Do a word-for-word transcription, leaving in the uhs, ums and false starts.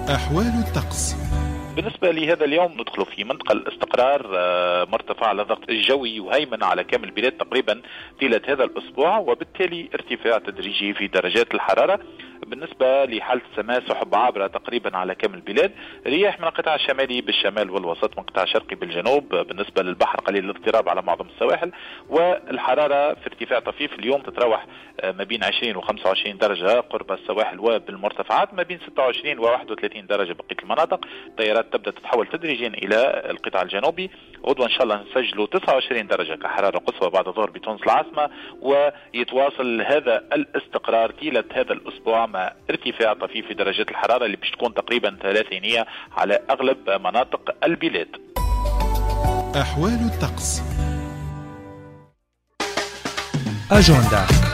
أحوال الطقس. بالنسبة لهذا اليوم ندخل في منطقة الاستقرار، مرتفع على الضغط الجوي يهيمن على كامل البلاد تقريبا طيلة هذا الأسبوع، وبالتالي ارتفاع تدريجي في درجات الحرارة. بالنسبة لحالة السماء سحب عابرة تقريبا على كامل البلاد، رياح من القطاع الشمالي بالشمال والوسط، من القطاع الشرقي بالجنوب. بالنسبة للبحر قليل الاضطراب على معظم السواحل، والحرارة في ارتفاع طفيف اليوم تتراوح ما بين عشرين و خمسة وعشرين درجة قرب السواحل وبالمرتفعات، ما بين ستة وعشرين و واحد وثلاثين درجة بقية المناطق. التيارات تبدأ تتحول تدريجيا إلى القطاع الجنوبي. غدوة إن شاء الله نسجلوا تسعة وعشرين درجة كحرارة قصوى بعد الظهر بتونس العاصمة، ويتواصل هذا الاستقرار طيلة هذا الأسبوع مع ارتفاع طفيف في درجات الحرارة اللي باش تكون تقريبا ثلاثينية على أغلب مناطق البلاد. أحوال الطقس. أجندة